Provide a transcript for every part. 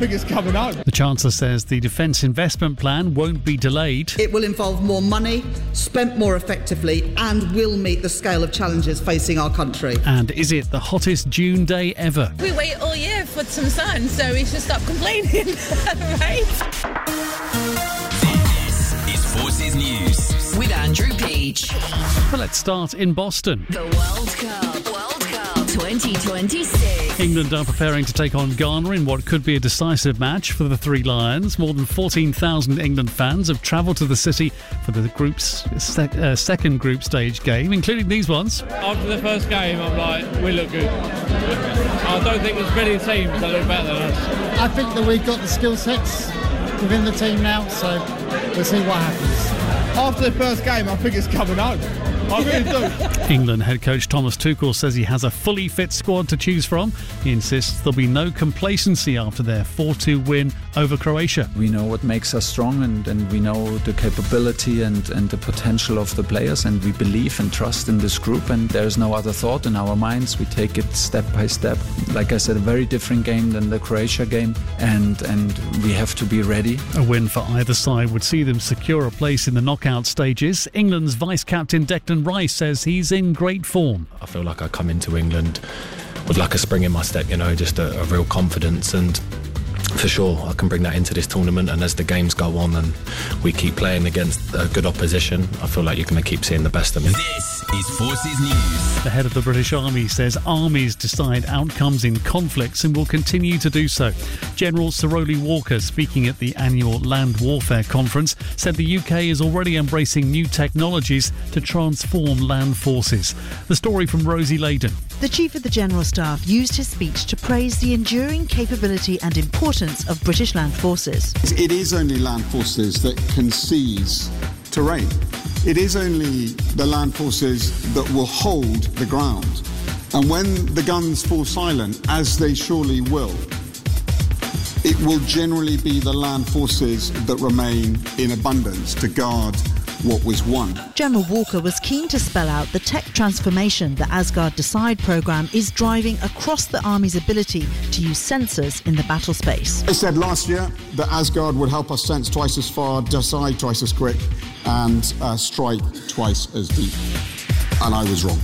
think it's coming home. The Chancellor says the Defence Investment Plan won't be delayed. It will involve more money, spent more effectively, and will meet the scale of challenges facing our country. And is it the hottest June day ever? We wait all year for some sun, so we should stop complaining, right? This is Forces News with Andrew Peach. Well, let's start in Boston. The World Cup 2026. England are preparing to take on Ghana in what could be a decisive match for the Three Lions. More than 14,000 England fans have travelled to the city for the group's second group stage game, including these ones. After the first game, I'm like, we look good. I don't think there's many teams that look better than us. I think that we've got the skill sets within the team now, so we'll see what happens. After the first game, I think it's coming home. I really do. England head coach Thomas Tuchel says he has a fully fit squad to choose from. He insists there'll be no complacency after their 4-2 win over Croatia. We know what makes us strong and we know the capability and the potential of the players, and we believe and trust in this group, and there's no other thought in our minds. We take it step by step. Like I said, a very different game than the Croatia game, and we have to be ready. A win for either side would see them secure a place in the knockout stages. England's vice-captain Declan Rice says he's in great form. I feel like I come into England with like a spring in my step, just a real confidence, and for sure I can bring that into this tournament. And as the games go on and we keep playing against a good opposition, I feel like you're going to keep seeing the best of me. This is Forces News. The head of the British Army says armies decide outcomes in conflicts and will continue to do so. General Sir Rowley Walker, speaking at the annual Land Warfare Conference, said the UK is already embracing new technologies to transform land forces. The story from Rosie Layden. The Chief of the General Staff used his speech to praise the enduring capability and importance of British land forces. It is only land forces that can seize terrain. It is only the land forces that will hold the ground. And when the guns fall silent, as they surely will, it will generally be the land forces that remain in abundance to guard what was won. General Walker was keen to spell out the tech transformation the Asgard Decide programme is driving across the Army's ability to use sensors in the battle space. I said last year that Asgard would help us sense twice as far, decide twice as quick, and strike twice as deep. And I was wrong.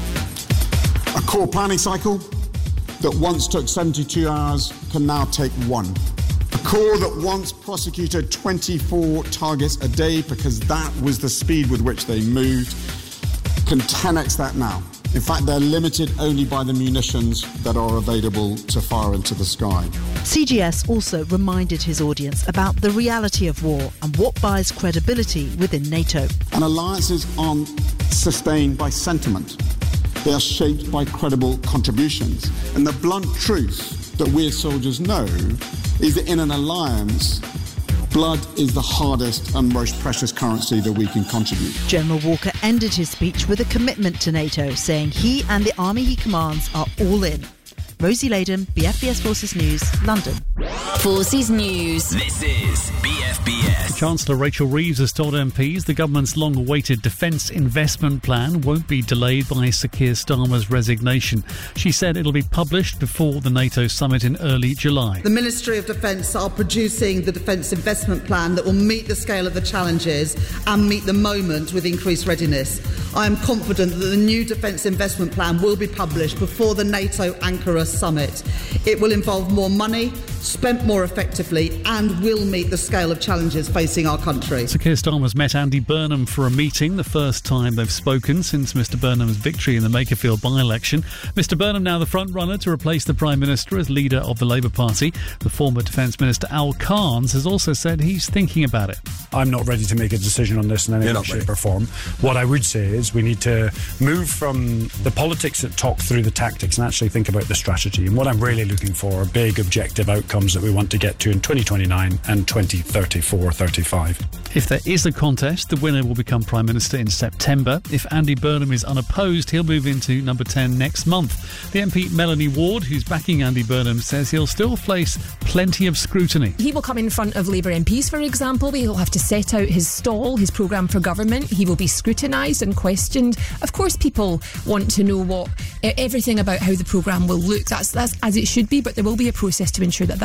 A core planning cycle that once took 72 hours can now take 1. A core that once prosecuted 24 targets a day because that was the speed with which they moved can 10x that now. In fact, they're limited only by the munitions that are available to fire into the sky. CGS also reminded his audience about the reality of war and what buys credibility within NATO. And alliances aren't sustained by sentiment. They are shaped by credible contributions. And the blunt truth that we as soldiers know is that in an alliance, blood is the hardest and most precious currency that we can contribute. General Walker ended his speech with a commitment to NATO, saying he and the army he commands are all in. Rosie Layden, BFBS Forces News, London. Forces News. This is BFBS. Chancellor Rachel Reeves has told MPs the government's long-awaited Defence Investment Plan won't be delayed by Sir Keir Starmer's resignation. She said it'll be published before the NATO summit in early July. The Ministry of Defence are producing the Defence Investment Plan that will meet the scale of the challenges and meet the moment with increased readiness. I am confident that the new Defence Investment Plan will be published before the NATO Ankara summit. It will involve more money, spent more effectively, and will meet the scale of challenges facing our country. Sir Keir Starmer's met Andy Burnham for a meeting, the first time they've spoken since Mr Burnham's victory in the Makerfield by-election. Mr Burnham now the front-runner to replace the Prime Minister as leader of the Labour Party. The former Defence Minister Al Carnes has also said he's thinking about it. I'm not ready to make a decision on this in any way, shape or form. What I would say is we need to move from the politics that talk through the tactics and actually think about the strategy. And what I'm really looking for are big objective outcomes that we want to get to in 2029 and 2034-35. If there is a contest, the winner will become Prime Minister in September. If Andy Burnham is unopposed, he'll move into number 10 next month. The MP Melanie Ward, who's backing Andy Burnham, says he'll still face plenty of scrutiny. He will come in front of Labour MPs, for example. He'll have to set out his stall, his programme for government. He will be scrutinised and questioned. Of course, people want to know everything about how the programme will look. That's as it should be, but there will be a process to ensure that happens.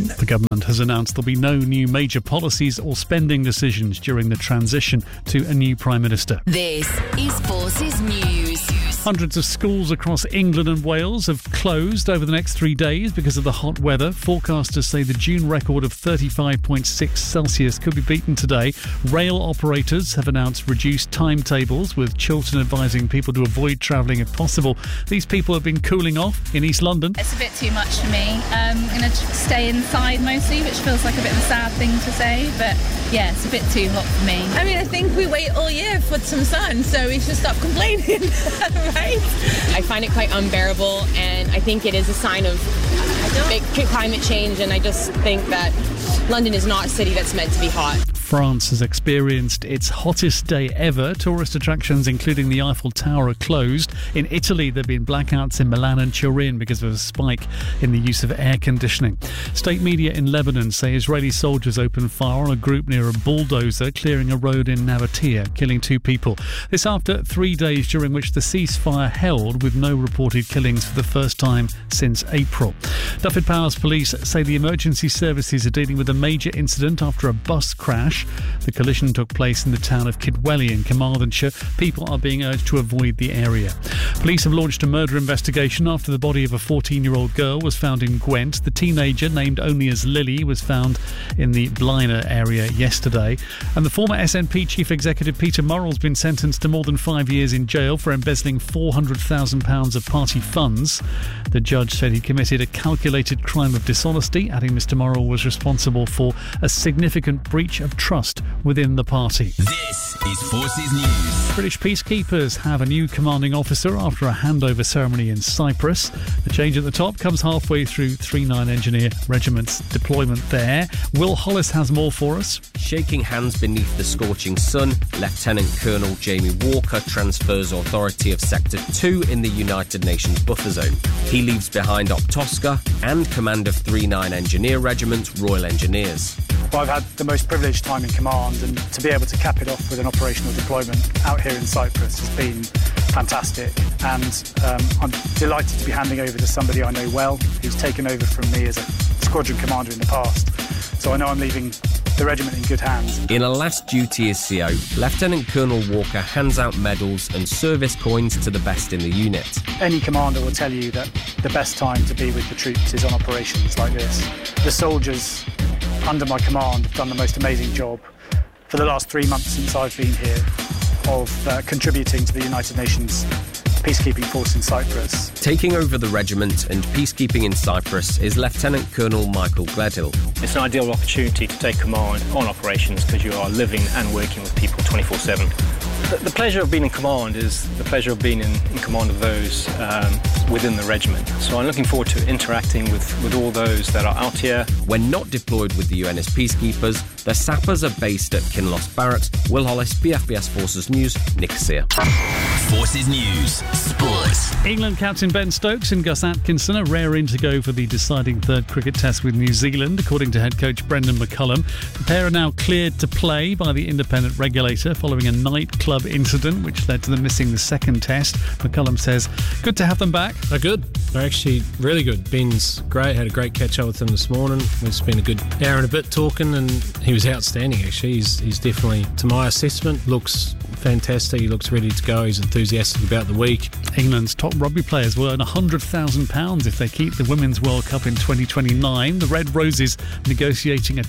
The government has announced there'll be no new major policies or spending decisions during the transition to a new Prime Minister. This is Forces News. Hundreds of schools across England and Wales have closed over the next 3 days because of the hot weather. Forecasters say the June record of 35.6 Celsius could be beaten today. Rail operators have announced reduced timetables, with Chiltern advising people to avoid travelling if possible. These people have been cooling off in East London. It's a bit too much for me. I'm going to stay inside mostly, which feels like a bit of a sad thing to say, but yeah, it's a bit too hot for me. I mean, I think we wait all year for some sun, so we should stop complaining, right? I find it quite unbearable, and I think it is a sign of big climate change, and I just think that London is not a city that's meant to be hot. France has experienced its hottest day ever. Tourist attractions, including the Eiffel Tower, are closed. In Italy, there have been blackouts in Milan and Turin because of a spike in the use of air conditioning. State media in Lebanon say Israeli soldiers opened fire on a group near a bulldozer clearing a road in Nabatea, killing 2 people. This after 3 days during which the ceasefire held, with no reported killings for the first time since April. Dyfed-Powys police say the emergency services are dealing with a major incident after a bus crash. The collision took place in the town of Kidwelly in Carmarthenshire. People are being urged to avoid the area. Police have launched a murder investigation after the body of a 14-year-old girl was found in Gwent. The teenager, named only as Lily, was found in the Blaenau area yesterday. And the former SNP chief executive Peter Murrell has been sentenced to more than 5 years in jail for embezzling £400,000 of party funds. The judge said he committed a calculated crime of dishonesty, adding Mr Murrell was responsible for a significant breach of trust within the party. This is Forces News. British peacekeepers have a new commanding officer after a handover ceremony in Cyprus. The change at the top comes halfway through 39 Engineer Regiment's deployment there. Will Hollis has more for us. Shaking hands beneath the scorching sun, Lieutenant Colonel Jamie Walker transfers authority of Sector 2 in the United Nations buffer zone. He leaves behind Optosca and command of 39 Engineer Regiment, Royal Engineers. Well, I've had the most privileged time in command, and to be able to cap it off with an operational deployment out here in Cyprus has been fantastic. And I'm delighted to be handing over to somebody I know well, who's taken over from me as a squadron commander in the past. So I know I'm leaving the regiment in good hands. In a last duty as CO, Lieutenant Colonel Walker hands out medals and service coins to the best in the unit. Any commander will tell you that the best time to be with the troops is on operations like this. The soldiers under my command have done the most amazing job for the last 3 months since I've been here of contributing to the United Nations peacekeeping force in Cyprus. Taking over the regiment and peacekeeping in Cyprus is Lieutenant Colonel Michael Gledhill. It's an ideal opportunity to take command on operations because you are living and working with people 24/7. The pleasure of being in command is the pleasure of being in command of those within the regiment. So I'm looking forward to interacting with all those that are out here. When not deployed with the UNS peacekeepers, the sappers are based at Kinloss Barracks. Will Hollis, BFBS Forces News, Nicosia. Forces News, Sports. England captain Ben Stokes and Gus Atkinson are raring to go for the deciding third cricket test with New Zealand, according to head coach Brendan McCullum. The pair are now cleared to play by the independent regulator following a nightclub incident which led to them missing the second test. McCullum says, good to have them back. They're good. They're actually really good. Ben's great. Had a great catch up with him this morning. We've spent a good hour and a bit talking, and he was outstanding actually. He's definitely, to my assessment, looks fantastic. He looks ready to go. He's enthusiastic about the week. England's top rugby players will earn £100,000 if they keep the Women's World Cup in 2029. The Red Roses negotiating a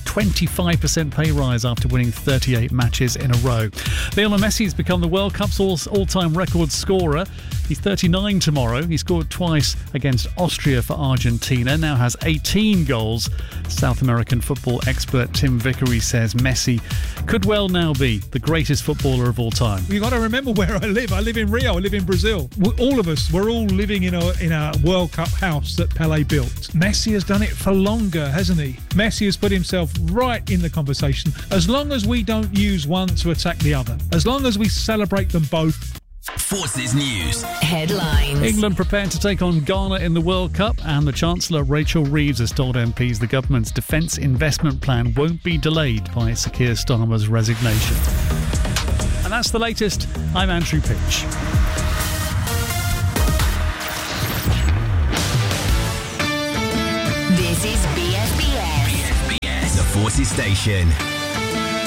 25% pay rise after winning 38 matches in a row. Lionel Messi's become the World Cup's all-time record scorer. He's 39 tomorrow. He scored twice against Austria for Argentina, now has 18 goals. South American football expert Tim Vickery says Messi could well now be the greatest footballer of all time. You've got to remember where I live. I live in Rio. I live in Brazil. All of us, we're all living in a World Cup house that Pelé built. Messi has done it for longer, hasn't he? Messi has put himself right in the conversation. As long as we don't use one to attack the other, as long as we celebrate them both. Forces News. Headlines. England prepared to take on Ghana in the World Cup, and the Chancellor Rachel Reeves has told MPs the government's defence investment plan won't be delayed by Sir Keir Starmer's resignation. And that's the latest. I'm Andrew Pitch. This is BFBS. Forces station.